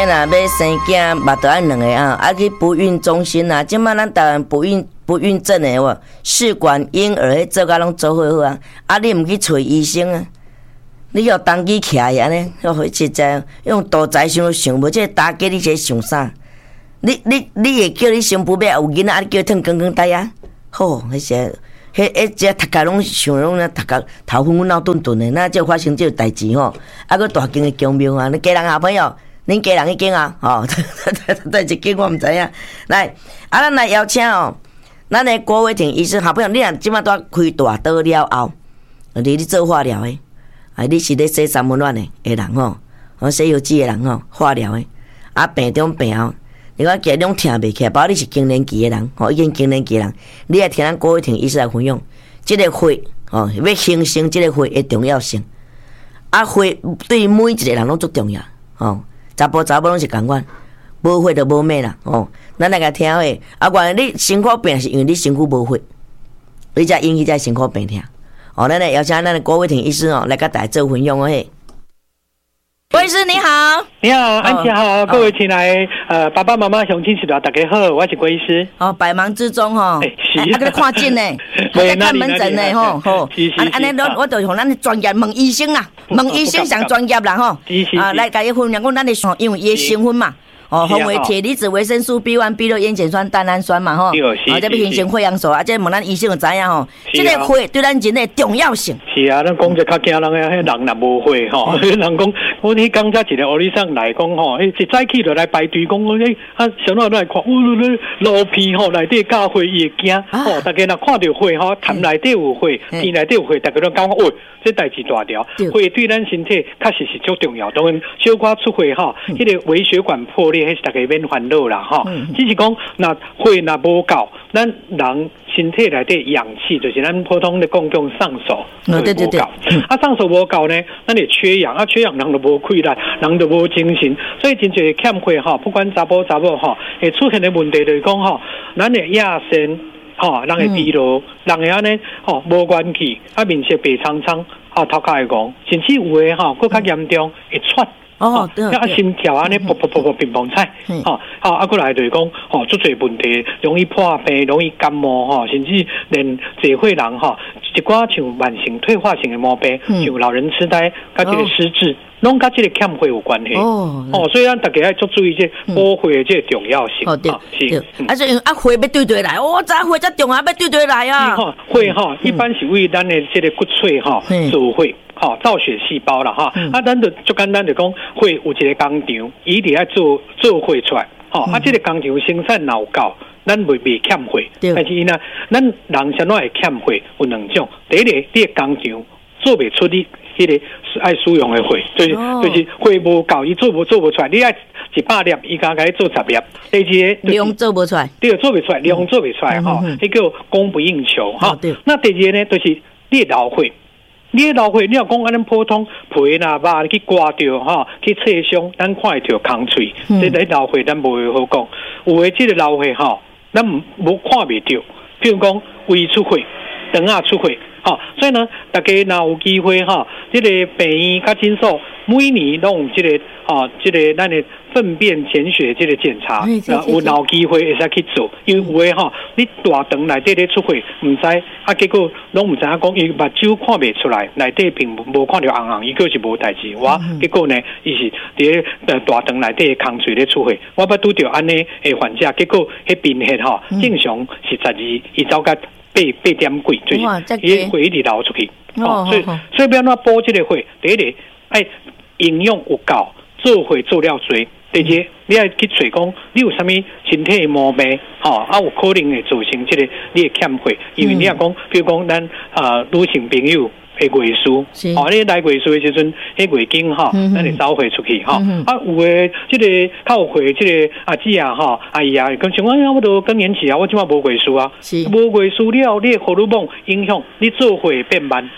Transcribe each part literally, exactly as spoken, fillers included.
那要生囝，嘛得爱两个啊，啊去不孕中心啊，即摆咱台湾不孕不孕症的喎，试管婴儿迄做甲拢做好好啊，啊你毋去找医生啊？你要当机徛安尼，要实在用大财想想无，这大家你这想啥？你你你会叫你新妇要有囡仔，啊你叫腾光光呆啊？好，迄些。迄迄只读家拢想拢咧，读家头昏昏脑顿顿的，那就发生这个代志吼。啊，个大间的公庙啊，恁家人好朋友，恁家人迄间啊，吼，对一间我毋知影。来，啊，咱来邀请哦，咱的郭伟霆医生好朋友，你若即摆拄开大刀了后，你咧做化疗的，啊，你是咧洗三温暖的的人吼，啊，洗油脂的人吼，化疗的，啊，病中病后。你讲其实拢听袂起来，包括你是更年期的人，吼，已经更年期的人，你来听咱郭伟霆医师来分享，即个血，吼，要形成即个血的重要性。啊，血对每一个人拢足重要，吼，查甫查某拢是共款，无血就无命啦，吼。咱来甲听诶，啊，原来你身躯病是因为你身躯无血，你才引起才身躯病痛。哦，咱来邀请咱的郭伟霆医师哦，来甲大家做分享哦嘿。郭医师你好， 你好，安琪好，哦、各位亲爱呃爸爸妈妈、乡亲戚大家好，我是郭医师。 哦，百忙之中吼， 哎、欸， 是，啊，搁咧看诊呢，啊，看门诊呢，吼吼，安安尼，我我就向咱的专业问医生啦，问医生上专业啦，吼，啊，来甲伊分享讲咱的，因为伊成分嘛。哦，红为铁离子、维生素 B 一、B 六、烟碱酸、蛋氨酸嘛，吼，啊，这要形成血氧素啊，这问咱医生就知影吼，这个血对咱人的重要性。 是啊，咱讲者较惊人诶，迄人若无血吼，人讲我迄刚才一个护理生来讲吼，迄一早起就来排队讲，诶，啊，上到来看，哦，路片吼内底加血伊会惊，吼，大家若看到血吼，痰内底有血，鼻内底有血，大家都讲喂，这代志大条，血对咱身体确实是足重要。当然，小可出血吼，迄个微血管破裂。迄是大家免烦恼啦，吼、嗯。只是讲，那血若无够，咱人身体内底氧气就是咱普通的讲讲上手， 哦对对对， 嗯、啊上手无够呢，咱就缺氧，啊缺氧人就无气力，人就无精神，所以真侪欠血吼，不管查甫查某吼，会出现的问题就是讲吼，咱的亚肾吼，人会疲劳，嗯、人会安尼吼无元气，啊面色白苍苍，啊头壳会戆，甚至有诶吼，更较严重会喘。哦，对，啊，心跳安尼噗噗噗噗乒乓菜，吼，啊，啊，过来就是讲，吼，足侪问题，容易破病，容易感冒，吼，甚至连侪会人吼，一寡像慢性退化性的毛病，像老人痴呆，甲这个失智，拢甲这个欠血有关系。哦，哦，所以咱大家要足注意这补血这重要性。 哦，对，是，啊，所以啊，血要对对来，哦，这血这重要，要对对来啊。 血吼，一般是为咱的这个骨髓吼造血。好、哦，造血细胞啦哈，嗯、啊，咱就就简单就讲，血有一个工厂，伊伫爱做做血出来，吼、哦，嗯、啊，这个工厂生产脑够，咱袂袂欠血，但是伊呢，咱人怎会欠血？有两种，第一个，你个工厂做袂出你迄个爱使用的血，就是、哦、就是血无够，伊做无做无出来，你爱一百粒，伊敢甲你做十粒，第二个、就是、 量做无出来， 对，做袂出来，量做袂出来，哈、嗯，迄、哦、叫供不应求，哈、哦。那第二个呢，就是你老血。你的老血，你要讲安尼普通皮啦、肉去刮掉哈，去切伤，咱看会着空喙。这个老血咱无好讲，有诶，这个老血哈，咱无看袂着。比如讲胃出血、肠仔出血，哈，所以呢，大家若有机会哈，这个病院甲诊所每年拢有这个哈，这个咱的粪便潜血这个检查，有有机会会使去做，因为有诶吼，你大肠内底咧出血，唔知啊，结果拢唔知影讲，伊目睭看袂出来，内底并无看到红红，伊个是无代志。我结果呢，伊是伫咧大肠内底空喙咧出血，我捌拄着安尼诶患者，结果迄贫血吼，正常是十二，伊走甲八八点几，就是伊血一直流出去。哦，所以所以要安怎补这个血？第一个爱营养有够，做血做了多。第二，你要去找讲你有啥物身体的毛病，吼、哦、啊有可能会造成这个你的欠血，因为你若讲，比如讲咱啊女性朋友的月事，哦，你来月事的时阵，迄月经吼，咱会走血出去，吼、嗯、啊有诶，这个较有血，这个阿姊啊，吼阿姨啊，讲像我我都更年期啊，我即马无月事啊，无月事了，你的荷尔蒙影响你做血变慢。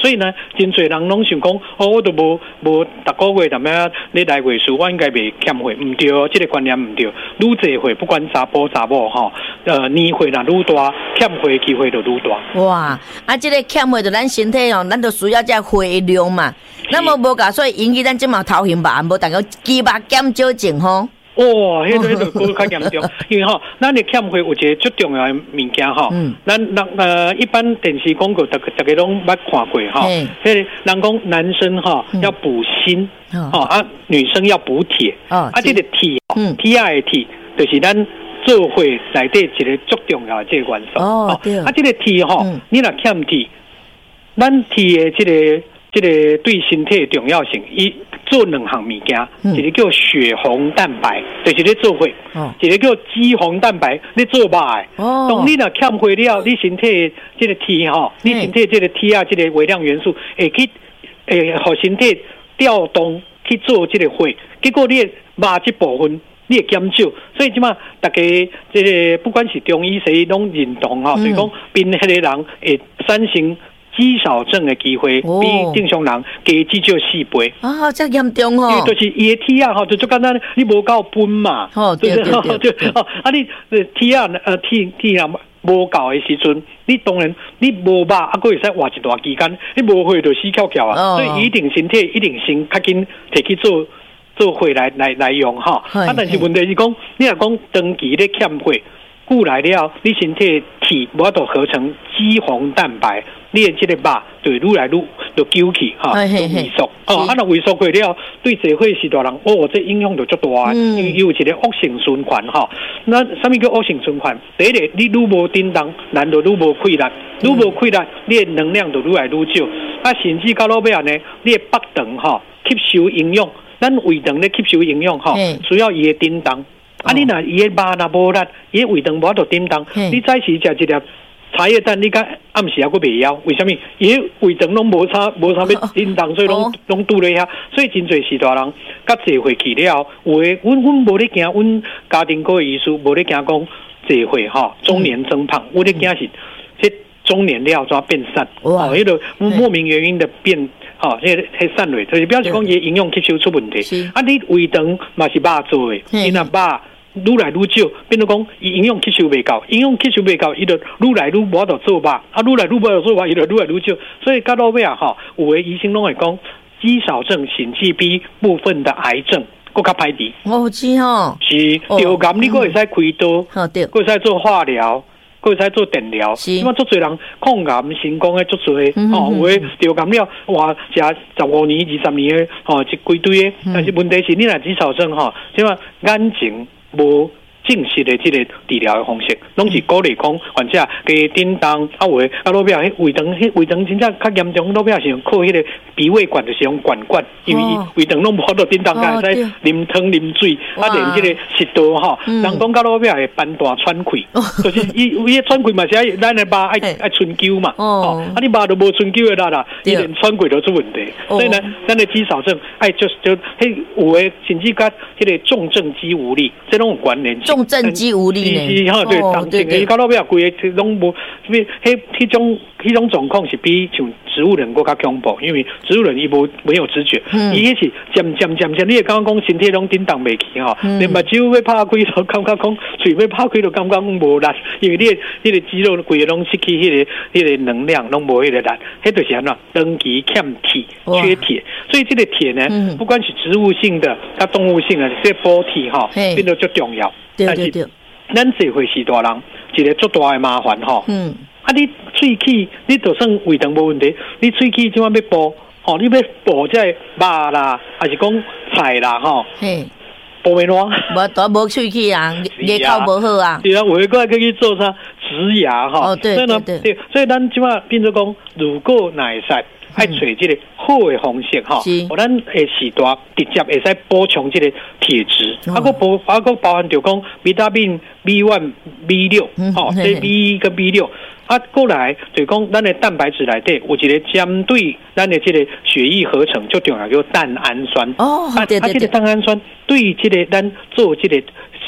所以呢，真侪人拢想讲，哦，我都无无逐个月踮遐咧来月数，我应该袂欠费，唔对，这个观念唔对。愈济费，不管查甫查某吼，呃，年费若愈大，欠费机会就愈大。 哇，啊，这个欠费就咱身体哦，咱就需要这费量嘛。那么无够，所以引起咱即嘛头晕吧，无大家肌肉减少症吼。 哦，迄个迄个更较严重，因为吼，咱的欠费有一个最重要的物件吼，咱人呃一般电视广告，大大家拢捌看过吼，迄个人讲男生吼要补锌，吼啊女生要补铁，啊这个铁，铁啊的铁，就是咱做伙内底一个最重要的这个元素。哦，对。啊这个铁吼，你若欠铁，咱铁的这个这个对身体的重要性，伊。做两项物件，一个叫血红蛋白，就是咧做伙；一个叫肌红蛋白，咧做肉的。当你若欠费了，你身体这个铁吼，你身体这个铁啊，这个微量元素会去诶，互身体调动去做这个血，结果你肉这部分你会减少，所以即马大家这个不管是中医西医拢认同吼，就是讲病迄个人会产生。肌少症的机会比正常人加至少四倍啊，这严重哦！ 因为就是伊的铁啊，吼，就最简单，你无够分嘛， 哦，对对对对， 哦，啊，你铁啊，呃，铁铁啊无够的时阵，你当然你无肉，啊，佫会使活一段期间，你无血就死翘翘啊，所以一定身体一定先较紧摕去做做血来来来用哈。啊，但是问题是讲，你若讲长期咧欠血，久来了，你身体铁无法度合成肌红蛋白。你的这个肉就愈来愈就揪起哈，就萎缩哦。啊，那萎缩过了，对社会时代人哦，这影响就足大，因为有一个恶性循环哈。那什么叫恶性循环？第一个，你愈无叮当，人就愈无气力，愈无气力，你的能量就愈来愈少。啊，甚至到落尾呢，你的腹肠哈吸收营养，咱胃肠咧吸收营养哈，需要伊的叮当。啊，你若伊的肉若无力，伊的胃肠无法度叮当，你早时食一粒。茶叶蛋，你甲暗时还佫袂枵，为什么？伊胃肠拢无啥无啥要叮当，所以拢拢拄咧遐。所以真侪时大人甲坐回去了，有诶，阮阮无咧惊，阮家庭科的医师无咧惊讲坐回吼，中年增胖，我咧惊是这中年了怎变瘦？哦，迄个莫名原因的变，吼，迄个迄瘦落，就是表示讲伊营养吸收出问题。啊，你胃肠嘛是肉做诶，伊若肉。愈来愈少，变做讲伊营养吸收袂够，营养吸收袂够，伊就愈来愈无法度做肉，啊，愈来愈无法度做肉，伊就愈来愈少。所以到到尾啊，吼，有诶医生拢会讲，肌少症、肾气逼部分的癌症，更较歹治。 哦，是吼， 是流感，你佫会使开刀，佫会使做化疗，佫会使做电疗。因为足侪人抗癌成功诶，足侪哦，有诶流感了，哇，食十五年、二十年诶，吼，一规堆诶。但是问题是，你若肌少症吼，即嘛眼睛。无正式的这个治疗的方式，拢是鼓励讲患者加叮当啊，有诶啊，落尾迄胃肠，迄胃肠真正较严重，落尾是用靠迄个鼻胃管，就是用管管，因为胃肠拢无法度叮当，才会使啉汤啉水，啊，连这个食道吼，人讲到落尾会斑大喘气，就是伊伊喘气嘛是爱咱的肉爱爱春灸嘛，哦，啊，你肉都无春灸的力啦，伊连喘气都出问题，所以呢，咱的肌少症，哎，就就迄有诶，甚至甲迄个重症肌无力，这种有关联。 重症肌无力呢？ 是哈，对，当前诶，到到尾啊，规个拢无，迄迄种迄种状况是比像植物人更加恐怖，因为植物人伊无没有知觉，伊迄是渐渐渐渐，你会感觉讲身体拢叮当袂起吼，连目睭要拍开都感觉讲，嘴要拍开都感觉讲无力，因为你迄个肌肉规个拢失去迄个迄个能量，拢无迄个力，迄就是安怎长期欠铁、缺铁，所以这个铁呢，不管是植物性的、甲动物性的，这补铁吼，变得最重要。但是，咱这回是大人一个足大的麻烦吼。嗯。啊，你喙齿，你就算胃肠无问题，你喙齿怎么要补？吼，你要补这肉啦，还是讲菜啦？吼。嘿。补袂烂。 无，都无喙齿啊，牙口无好啊。 对啊，有诶，个去做啥植牙吼。 哦，对对对。 对，所以咱即马变做讲，如果哪会使。爱找这个好的方式哈，我咱诶时代直接会使补充这个铁质，啊个包啊个包含着讲维他命 B 一 B 六，吼，这 B 一跟 B 六，啊过来就讲咱的蛋白质内底有一个针对咱的这个血液合成最重要叫蛋氨酸， 哦，对对对， 啊这个蛋氨酸对这个咱做这个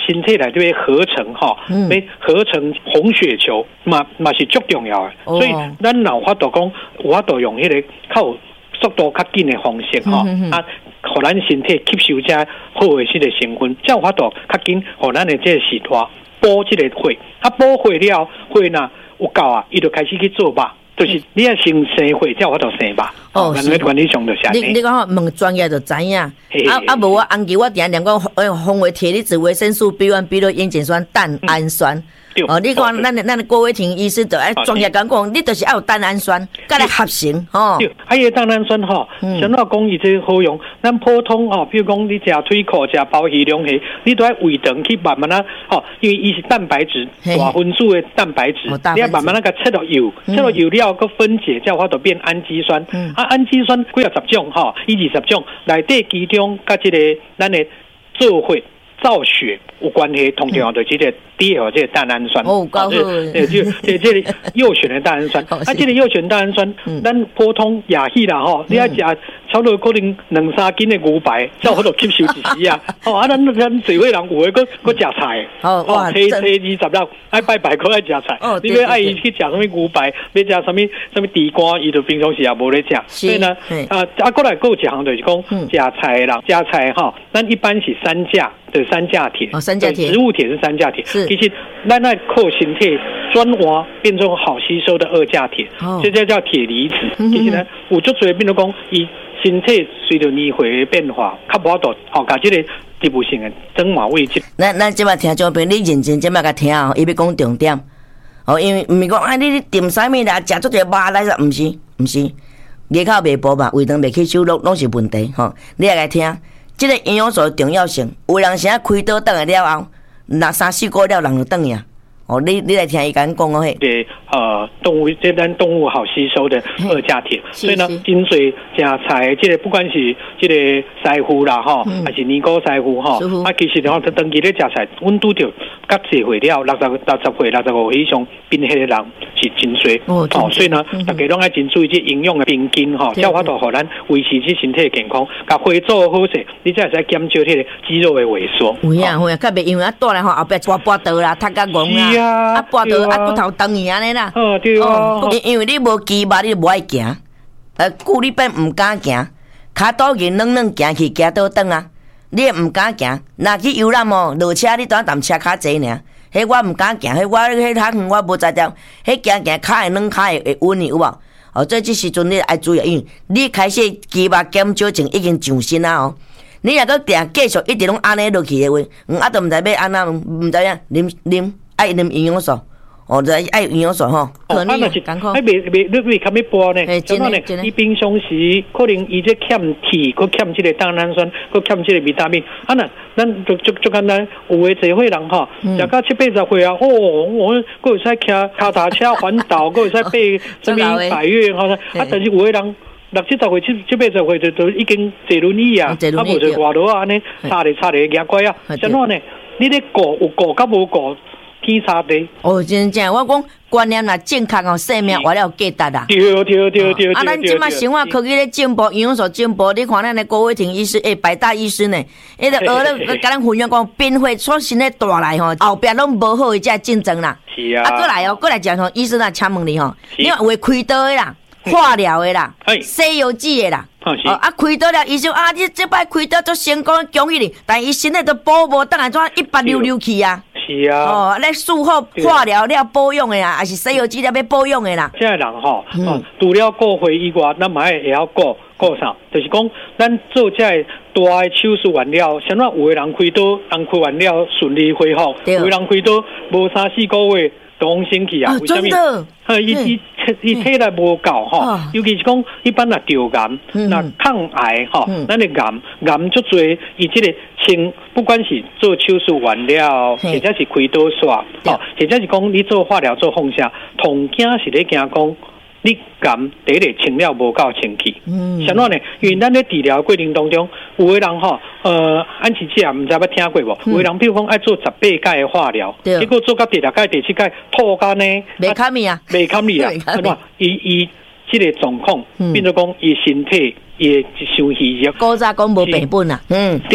身体内底合成哈，要合成红血球嘛嘛是足重要的。所以咱有法度讲，有法度用迄个靠速度较紧的方式哈，啊，互咱身体吸收这好的这个成分，才有法度较紧，互咱的这个时段补这个血，啊补血了，血呐有够啊，伊就开始去做吧。就是你要先生血，才有法度生吧。哦，管理上就是安尼。 你你讲吼，问专业就知影。啊啊，无我红旗我定定讲，诶，红维铁离子、维生素 B 一、B 二、烟碱酸、蛋氨酸。哦，你看咱咱的郭伟霆医师就爱专业讲讲，你就是要有蛋氨酸，甲来合成吼。 对，还有蛋氨酸吼，像我讲伊这好用，咱普通吼，比如讲你食腿裤、食鲍鱼、龙虾，你都要胃肠去慢慢啊，吼，因为伊是蛋白质，大分数的蛋白质，你要慢慢那个切到油，切到油了个分解，才有法度变氨基酸。啊，氨基酸几啊十种吼，伊二十种，内底其中甲这个咱的做血。造血有关系，同重要的这个第二这个蛋氨酸哦，高好， 对，就这这个右旋的蛋氨酸，啊，这个右旋蛋氨酸，咱普通亚系啦吼，你要食差不多可能两三斤的牛排，才有法度吸收一时啊。哦，啊，咱咱社会人有诶，佫佫食菜，哦，初初二十六爱拜拜，佫爱食菜。你要爱伊去食什么牛排，要食什么什么地瓜，伊就平常时也无咧食。所以呢，啊啊，过来佫有一项就是讲食菜人，食菜吼，咱一般是三价的三价铁， 哦，三价铁， 植物铁是三价铁，其实咱那靠身体转化变成好吸收的二价铁，哦，这叫叫铁离子。其实呢，有足侪变做讲伊。身体随着年岁的变化，较无法度吼，甲这个植物性的增马位置。 咱咱即摆听众朋友，你认真即摆甲听哦，伊要讲重点哦，因为毋是讲啊，你你炖啥物啦，食足侪肉来啦，毋是毋是，牙口袂补嘛，胃肠袂吸收，拢拢是问题吼、哦。你来来听，即、這个营养素的重要性，有人啥开刀倒来了后，若三四个了，人就倒去啊。哦，你你来听伊甲讲哦嘿。 对，呃，动物这单动物好吸收的二价铁，所以呢，真侪食菜，这个不管是这个师傅啦吼，嗯、还是尼姑师傅吼，啊，其实吼，长期咧食菜，阮拄着甲社会了六十六十岁、六十五以上变迄个人是真侪哦，哦，所以呢，嗯、大家拢爱真注意这营养的平均吼，才有法度互咱维持这身体的健康，甲血做好势，你才会使减少迄个肌肉的萎缩。 有影有影，较袂因为啊，倒来吼后壁抓跋倒啦，踢甲戆啦。啊，跋倒啊，骨头长去安尼啦。 哦，对啊。 因因为你无肌肉，你无爱行，呃，久你变唔敢行，骹倒去软软行去，行倒转啊，你也唔敢行。若去游览哦，落车你当淡车骹坐尔，迄我唔敢行，迄我迄较远我无知道，迄行行骹会软，骹会会稳有无？哦，这即时阵你爱注意，因为你开始肌肉减少前已经上身啊哦。你若个定继续一直拢安尼落去的话，嗯，啊，都唔知要安怎，唔知影啉啉。爱啉营养素，哦，就爱营养素吼。 哦，啊，那是艰苦。哎，未未你未较要播呢？真的呢。伊平常时可能伊这欠铁，佮欠这个蛋氨酸，佮欠这个维他命。啊，那咱就就就简单，有诶社会人吼，食到七八十岁啊，哦，我佮会使骑脚踏车环岛，佮会使爬什么百岳吼。啊，但是有诶人六七十岁、七七八十岁就就已经坐轮椅啊，啊，无就外头啊，安尼插咧插咧牙怪啊。怎样呢？你咧顾有顾甲无顾？天差地哦，真正我讲观念若正确哦，生命活了价值啊。 对对对对。 啊，咱即马生活科技咧进步，营养素进步，你看咱的郭伟霆医师，诶，百大医师呢，伊个学咧甲咱分享讲，变化出新的带来吼，后壁拢无好伊才竞争啦。 是啊。 啊，过来哦，过来讲吼，医生啊，请问你吼，你有会开刀的啦，化疗的啦，西药剂的啦。哦，啊，开刀了，医生啊，你这摆开刀做成功，恭喜你，但伊身体都保无，当然怎一百溜溜去啊。 是啊， 哦，咧术后化疗了保养的啦，还是西药治疗要保养的啦。 现在人吼，嗯，除了顾血以外，咱嘛也要顾顾啥？就是讲，咱做这大的手术完了，像那有的人开刀，人开完了顺利恢复；有的人开刀无三四个月。东升去啊？ 为什么？ 哈，伊伊伊体力无够吼，尤其是讲一般若着癌，那抗癌吼，咱的癌癌足多，伊即个清，不管是做手术完了，或者是开刀煞，哦，或者是讲你做化疗做放射，同惊是咧惊讲。你癌第一个清了无够清气，嗯，像怎呢？因为咱咧治疗过程当中，有的人吼，呃，安琪姐唔知捌听过无？有的人比如讲爱做十八届的化疗，结果做到第六届、第七届吐干呢， 袂堪咪啊， 袂堪咪啊，是吧？伊伊这个状况，变做讲伊身体伊伤虚弱。 古早讲无病本啊，嗯， 对。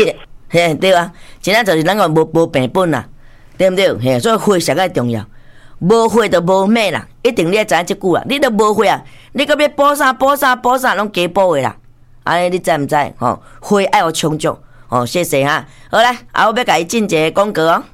嘿，对啊，真正就是咱讲无无病本啦，对不对？嘿，所以血实在重要，无血就无命啦，一定你要知影即句啦。你都无血啊，你搁要补啥补啥补啥，拢加补的啦。安尼你知毋知？吼，血爱有充足。哦，谢谢哈。好来，啊，我要甲伊进一个广告哦。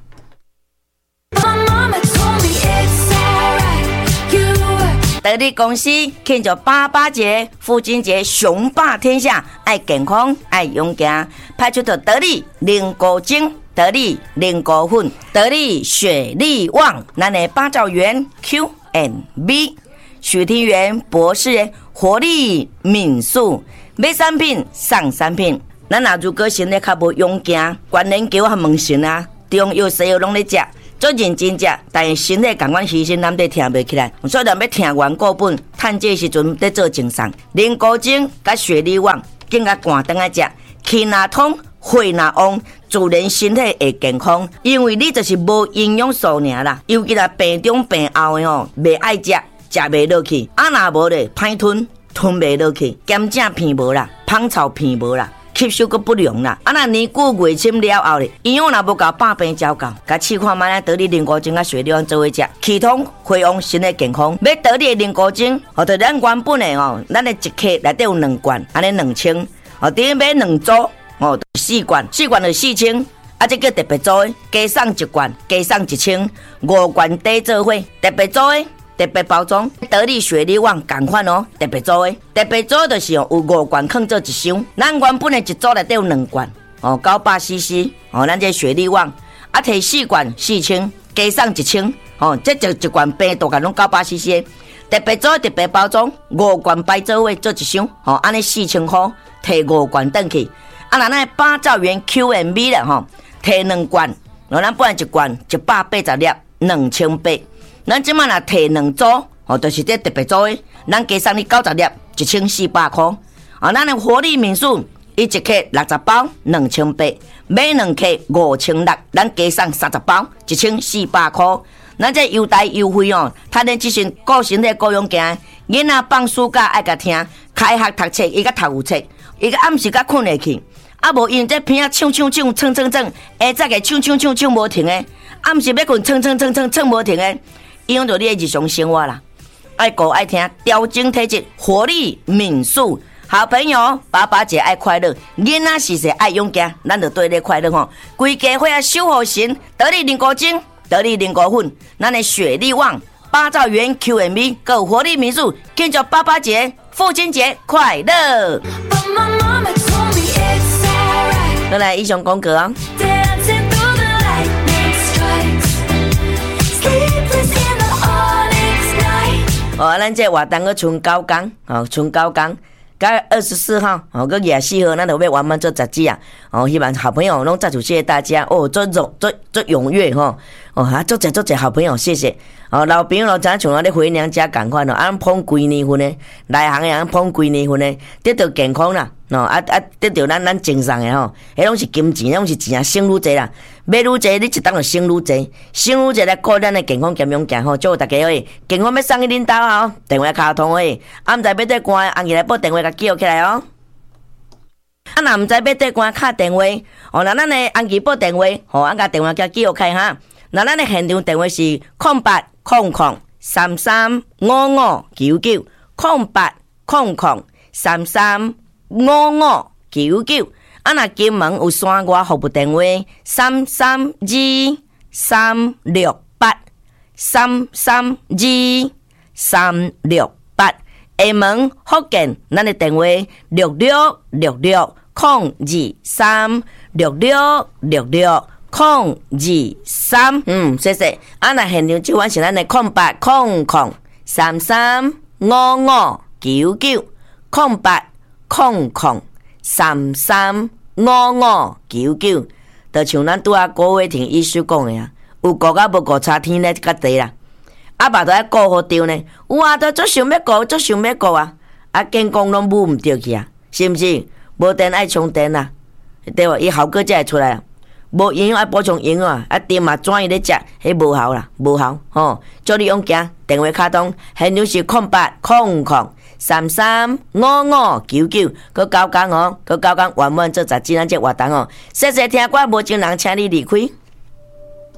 得力公司庆祝八八节、父亲节，雄霸天下，爱健康，爱勇敢，派出的得力灵果精、得力灵果粉、得力雪力旺，咱的八兆元 Q and B， 许庭元博士活力敏素，买产品送产品。咱若如果身体较无勇敢，关联球和问神啊，中药西药拢咧食。做认真食，但是身体共阮牺牲，咱得听袂起来。所以咱要听完固本，趁这时阵在做精送。灵果精甲雪力旺，更甲寒顿来食，气若通，血若旺，自然身体会健康。因为你就是无营养素尔啦，尤其là病中病后的吼，袂爱食，食袂落去。啊若无咧，歹吞，吞袂落去，咸正片无啦，芳草片无啦。吸收阁不良啦，啊那年久月深了后咧，营养若无够，百病照够。甲试看卖咧，得力灵果精甲雪力旺做伙食，气通血旺，身体健康。要得力的灵果精，哦，就咱原本的哦，咱的一克内底有两罐，安尼两千，哦，第一买两组，哦，四罐，四罐就四千，啊，这叫特别组的，加送一罐，加送一千，五罐底做伙，特别组的。特别包装，得力雪力旺同款哦，特别组的，特别组就是哦有五罐放做一箱，咱原本的一组内底有两罐哦，九百 C C 哦，咱这雪力旺啊，摕四罐四千，加送一千哦，这一一罐病毒拢九百 C C， 特别组特别包装，五罐摆做伙做一箱哦，安尼四千块，摕五罐转去，啊，那咱八兆元 Q and B 啦吼，摕两罐，然后咱本来一罐一百八十粒，两千八。咱即摆若摕两组，哦，就是这特别组的，咱加送你九十粒，一千四百块。啊，咱的活力敏素，伊一克六十包，两千八，买两克五千六，咱加送三十包，一千四百块。咱这优待优惠哦，他连即身顾身体顾勇敢，囡仔放暑假爱甲听，开学读册伊甲读有册，伊甲暗时甲困下去。啊，无因这片啊唱唱唱唱唱唱，下早个唱唱唱唱无停的，暗时要困唱唱唱唱唱无停的。影响到你的日常生活啦，爱顾爱听，调整体质，活力敏素。好朋友，爸爸节爱快乐，囡仔时时爱勇敢，咱就对你快乐吼。规家伙啊守护神，得力灵果精，得力灵果粉，咱的雪力旺，八兆元 Q and B， 够活力敏素，庆祝爸爸节、父亲节快乐。再来，以上广告啊。哦，咱这活动个剩九天，哦，剩九天，到二十四号，哦，个廿四号，咱就要完满做十支啊！哦，希望好朋友拢再次谢谢大家，哦，做做做做踊跃吼，哦，啊，做者做者好朋友，谢谢。哦，老朋友老早像我咧回娘家共款咯，按捧几年份诶，内行诶按捧几年份诶，得到健康啦，喏，啊啊，得到咱咱精神诶吼，迄拢是金钱，拢是钱啊，省愈济啦，买愈济，你一当就省愈济，省愈济来顾咱诶健康健勇健吼，祝大家诶健康要送去恁兜吼，电话卡通诶，啊，毋知要对关，按起来拨电话甲叫起来哦。啊，若毋知要对关敲电话，哦，那咱诶按期拨电话，吼，按甲电话甲叫开哈，那咱诶现场电话是空八。空空三三五五九九空八空空三三五五九九，啊那金门有线外服务电话三三二三六八三三二三六八，厦门福建咱的电话六六六六空二三六六六六。空二三，嗯，谢谢。啊，那现场即款是咱的空八空空三三五五九九，空八空空三三五五九九，就像咱拄啊郭伟霆医师讲的啊，有顾甲无顾差天咧较低啦，啊，爸都爱顾好着呢，有啊，都足想要顾，足想要顾啊，啊，健康拢补唔着去啊，是毋是？无电爱充电啊，对无？伊效果才会出来啊。无营养爱补充营养啊，电嘛转伊咧食，迄无效啦，无效吼。祝你勇敢，电话卡通，现场是空八空空三三五五九九，佮九工哦，佮九工圆满做十几咱这活动哦。谢谢听歌，无情人，请你离开。